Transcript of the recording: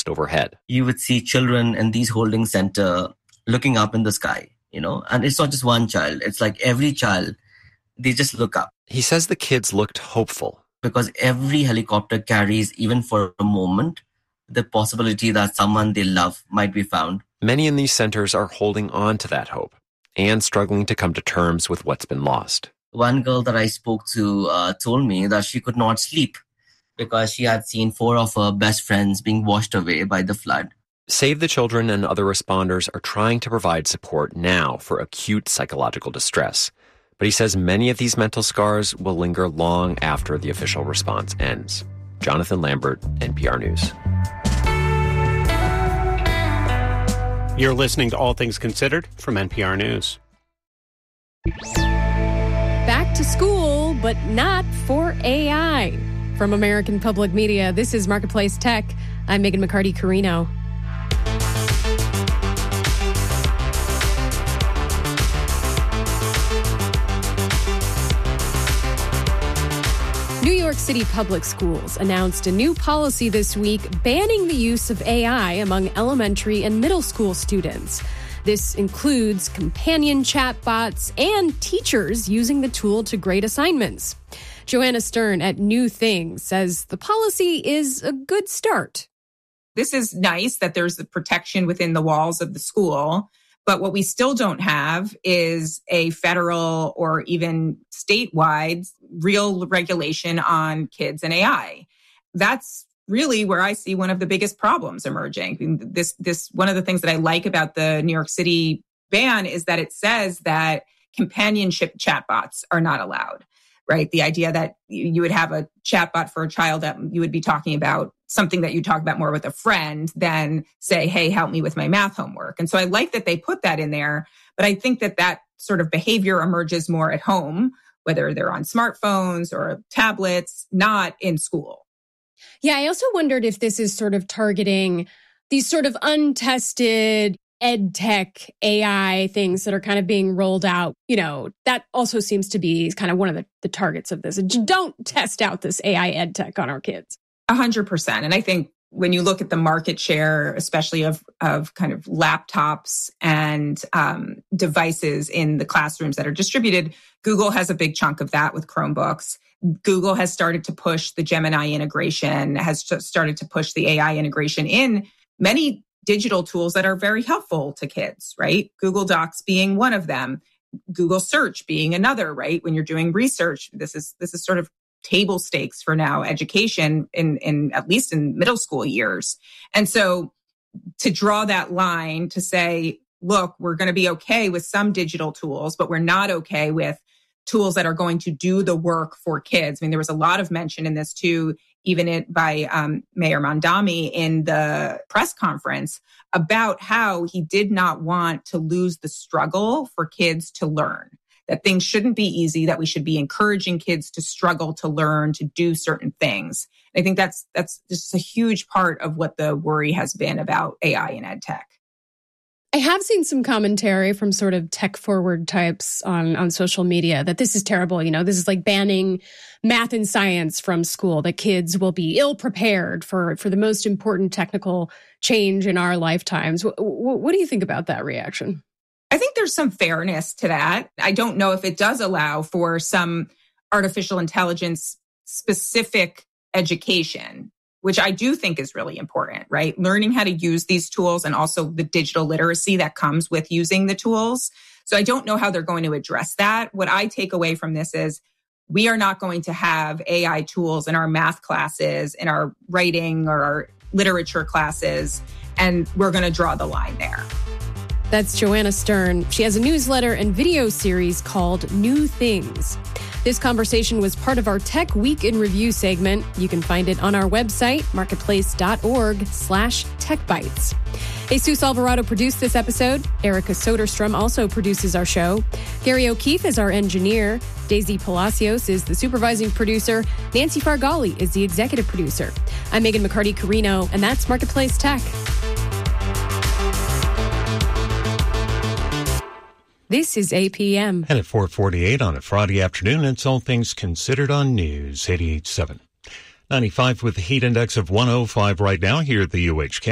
just overhead. You would see children in these holding center looking up in the sky, and it's not just one child. It's like every child, they just look up. He says the kids looked hopeful. Because every helicopter carries, even for a moment, the possibility that someone they love might be found. Many in these centers are holding on to that hope and struggling to come to terms with what's been lost. One girl that I spoke to told me that she could not sleep because she had seen 4 of her best friends being washed away by the flood. Save the Children and other responders are trying to provide support now for acute psychological distress. But he says many of these mental scars will linger long after the official response ends. Jonathan Lambert, NPR News. You're listening to All Things Considered from NPR News. Back to school, but not for AI. From American Public Media, this is Marketplace Tech. I'm Megan McCarty-Carino. New York City Public Schools announced a new policy this week banning the use of AI among elementary and middle school students. This includes companion chatbots and teachers using the tool to grade assignments. Joanna Stern at New Things says the policy is a good start. This is nice that there's the protection within the walls of the school. But what we still don't have is a federal or even statewide real regulation on kids and AI. That's really where I see one of the biggest problems emerging. I mean, this one of the things that I like about the New York City ban is that it says that companionship chatbots are not allowed, right? The idea that you would have a chatbot for a child that you would be talking about something that you talk about more with a friend than say, hey, help me with my math homework. And so I like that they put that in there, but I think that sort of behavior emerges more at home, whether they're on smartphones or tablets, not in school. Yeah, I also wondered if this is sort of targeting these sort of untested ed tech AI things that are kind of being rolled out. That also seems to be kind of one of the targets of this. Don't test out this AI ed tech on our kids. 100%. And I think when you look at the market share, especially of kind of laptops and devices in the classrooms that are distributed, Google has a big chunk of that with Chromebooks. Google has started to push the Gemini integration, has started to push the AI integration in many digital tools that are very helpful to kids, right? Google Docs being one of them, Google Search being another, right? When you're doing research, this is sort of table stakes for now education in at least in middle school years. And so to draw that line to say, look, we're going to be okay with some digital tools, but we're not okay with tools that are going to do the work for kids. I mean, there was a lot of mention in this too, even by Mayor Mamdani in the press conference about how he did not want to lose the struggle for kids to learn. That things shouldn't be easy, that we should be encouraging kids to struggle to learn, to do certain things. I think that's just a huge part of what the worry has been about AI and ed tech. I have seen some commentary from sort of tech-forward types on social media that this is terrible. This is like banning math and science from school, that kids will be ill-prepared for the most important technical change in our lifetimes. What do you think about that reaction? I think there's some fairness to that. I don't know if it does allow for some artificial intelligence specific education, which I do think is really important, right? Learning how to use these tools and also the digital literacy that comes with using the tools. So I don't know how they're going to address that. What I take away from this is we are not going to have AI tools in our math classes, in our writing or our literature classes, and we're going to draw the line there. That's Joanna Stern. She has a newsletter and video series called New Things. This conversation was part of our Tech Week in Review segment. You can find it on our website, marketplace.org/techbytes. Jesus Alvarado produced this episode. Erica Soderstrom also produces our show. Gary O'Keefe is our engineer. Daisy Palacios is the supervising producer. Nancy Fargali is the executive producer. I'm Megan McCarty-Carino, and that's Marketplace Tech. This is APM. And at 4:48 on a Friday afternoon, it's All Things Considered on News 88.7. 95 with the heat index of 105 right now here at the UH Campus.